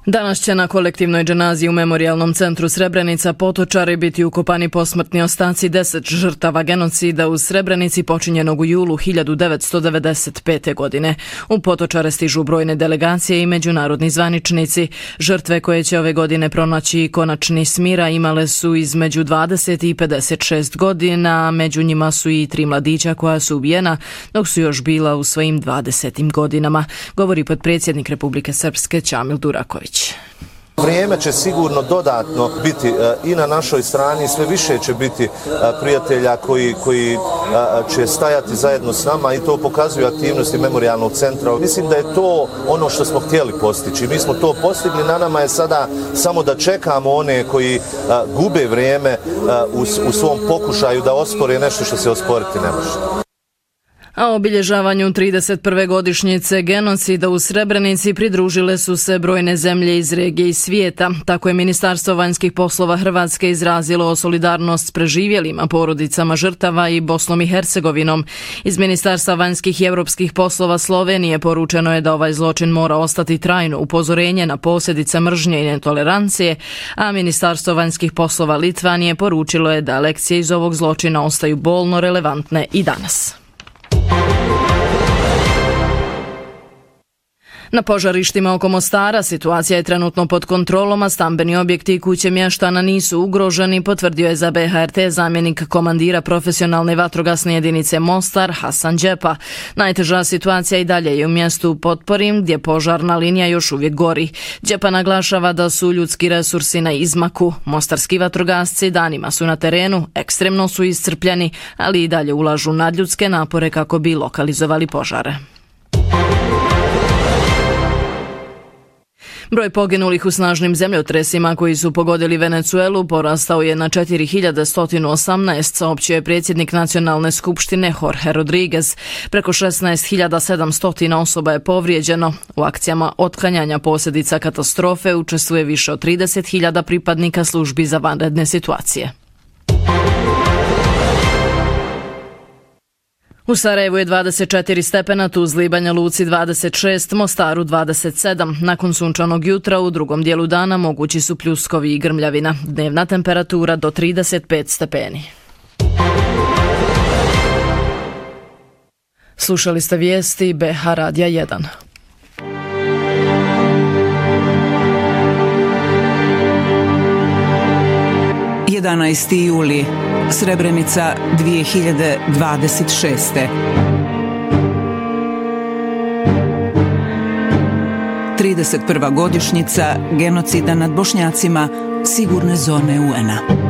Danas će na kolektivnoj dženazi u Memorijalnom centru Srebrenica Potočari biti ukopani posmrtni ostaci 10 žrtava genocida u Srebrenici počinjenog u julu 1995. godine. U Potočare stižu brojne delegacije i međunarodni zvaničnici. Žrtve koje će ove godine pronaći konačni smira imale su između 20 i 56 godina, među njima su i 3 mladića koja su ubijena dok su još bila u svojim 20. godinama, govori potpredsjednik Republike Srpske Ćamil Duraković. Vrijeme će sigurno dodatno biti i na našoj strani, sve više će biti prijatelja koji će stajati zajedno s nama i to pokazuju aktivnosti Memorijalnog centra. Mislim da je to ono što smo htjeli postići. Mi smo to postigli, na nama je sada samo da čekamo one koji gube vrijeme u svom pokušaju da ospore nešto što se osporiti ne može. A obilježavanju 31. godišnjice genocida u Srebrenici pridružile su se brojne zemlje iz regije i svijeta. Tako je Ministarstvo vanjskih poslova Hrvatske izrazilo solidarnost s preživjelima, porodicama žrtava i Bosnom i Hercegovinom. Iz Ministarstva vanjskih i europskih poslova Slovenije poručeno je da ovaj zločin mora ostati trajno upozorenje na posljedice mržnje i netolerancije, a Ministarstvo vanjskih poslova Litvanije poručilo je da lekcije iz ovog zločina ostaju bolno relevantne i danas. Na požarištima oko Mostara situacija je trenutno pod kontrolom, a stambeni objekti i kuće mještana nisu ugroženi, potvrdio je za BHRT zamjenik komandira profesionalne vatrogasne jedinice Mostar Hasan Džepa. Najteža situacija i dalje je u mjestu Potporim, gdje požarna linija još uvijek gori. Džepa naglašava da su ljudski resursi na izmaku. Mostarski vatrogasci danima su na terenu, ekstremno su iscrpljeni, ali i dalje ulažu nadljudske napore kako bi lokalizovali požare. Broj poginulih u snažnim zemljotresima koji su pogodili Venecuelu porastao je na 4118, saopćio je predsjednik Nacionalne skupštine Jorge Rodriguez. Preko 16.700 osoba je povrijeđeno. U akcijama otklanjanja posljedica katastrofe učestvuje više od 30.000 pripadnika službi za vanredne situacije. U Sarajevu je 24 stepena, Tuzli i Banja Luci 26, Mostaru 27. Nakon sunčanog jutra u drugom dijelu dana mogući su pljuskovi i grmljavina. Dnevna temperatura do 35 stepeni. Slušali ste vijesti BH Radija 1. Juli, Srebrenica 2026. 31. godišnjica genocida nad Bošnjacima, sigurne zone UN-a.